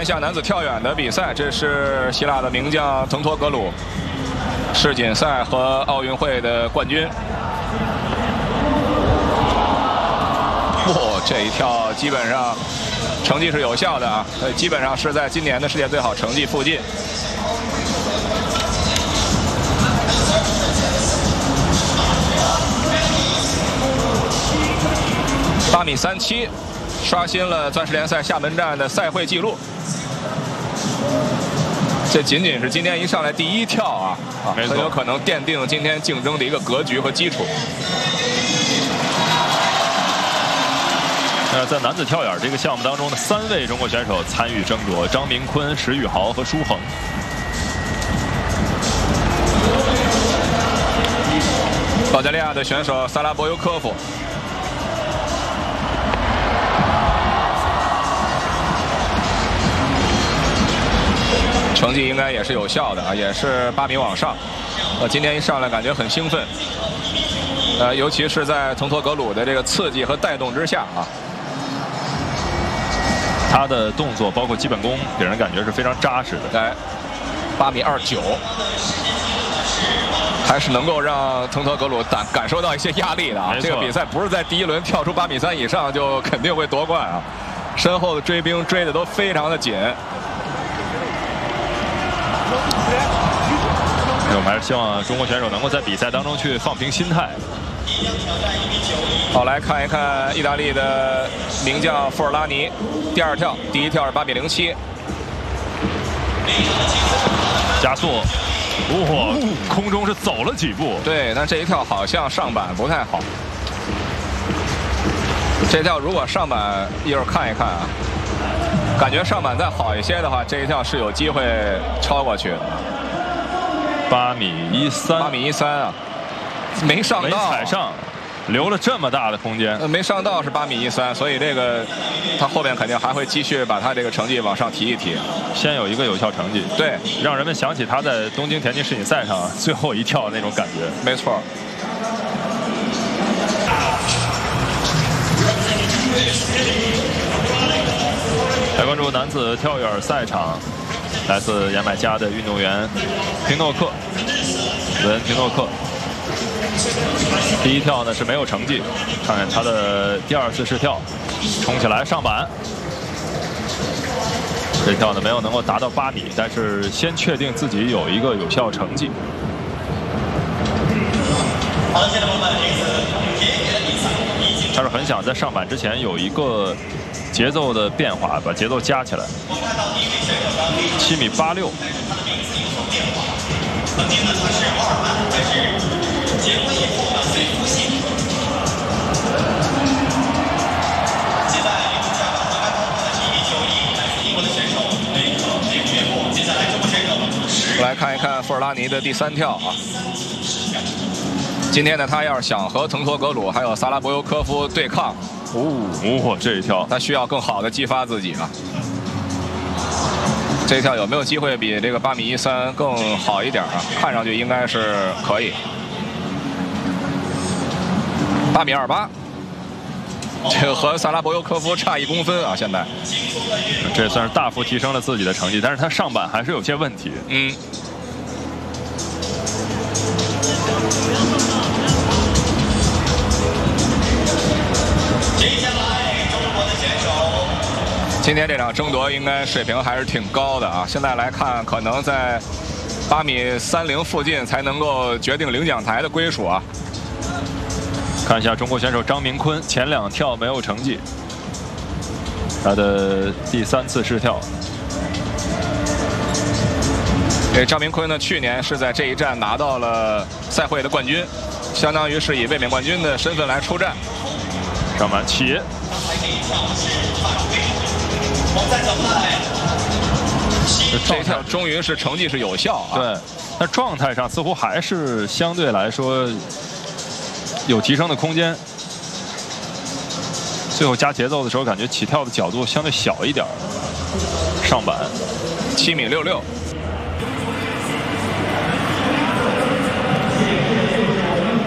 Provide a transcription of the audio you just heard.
下男子跳远的比赛，这是希腊的名将滕托格鲁，世锦赛和奥运会的冠军。这一跳基本上成绩是有效的啊，基本上是在今年的世界最好成绩附近。8米37，刷新了钻石联赛厦门站的赛会纪录。这仅仅是今天一上来第一跳啊，很有可能奠定今天竞争的一个格局和基础。 在男子跳远这个项目当中的3位中国选手参与争夺：张明坤、石宇豪和舒恒。 保加利亚的选手萨拉博尤科夫。成绩应该也是有效的啊，也是8米往上。今天一上来感觉很兴奋，尤其是在滕托格鲁的这个刺激和带动之下啊。 他的动作包括基本功，给人感觉是非常扎实的。 来，8米29，还是能够让滕托格鲁感受到一些压力的啊。这个比赛不是在第1轮跳出8米3以上就肯定会夺冠啊，身后的追兵追的都非常的紧。 我们还是希望中国选手能够在比赛当中去放平心态。 好，来看一看意大利的名将富尔拉尼，第2跳，第1跳是8米07， 加速，空中是走了几步。 对，但这一跳好像上板不太好。这跳如果上板一会儿看一看啊，感觉上板再好一些的话，这一跳是有机会超过去的。 8米13，8 米13啊，没上到， 没踩上。留了这么大的空间， 没上到是8米13，所以这个他后面肯定还会继续把他这个成绩往上提一提。 先有一个有效成绩， 对， 让人们想起他在东京田径世锦赛上最后一跳那种感觉。 没错。 来关注男子跳远赛场，来自牙买加的运动员平诺克，伦恩·平诺克。第1跳呢是没有成绩，看看他的第2次试跳，冲起来上板。这跳呢没有能够达到8米，但是先确定自己有一个有效成绩。他是很想在上板之前有一个节奏的变化，把节奏加起来。7米86。 来看一看富尔拉尼的第3跳啊。今天呢，他要是想和滕托格鲁还有萨拉博尤科夫对抗， 这一跳他需要更好的激发自己啊。这一跳有没有机会比这个8米13更好一点啊？看上去应该是可以。8米28，这个和萨拉博尤科夫差1公分啊！现在， 这算是大幅提升了自己的成绩，但是他上板还是有些问题。 今天这场争夺应该水平还是挺高的啊！现在来看，可能在8米30附近才能够决定领奖台的归属啊。 看一下中国选手张明坤，前2跳没有成绩，他的第3次试跳。 张明坤呢，去年是在这一站拿到了赛会的冠军，相当于是以卫冕冠军的身份来出战。 上板起。 这一跳终于是成绩是有效啊。 对，那状态上似乎还是相对来说有提升的空间。最后加节奏的时候，感觉起跳的角度相对小一点。上板 7米66。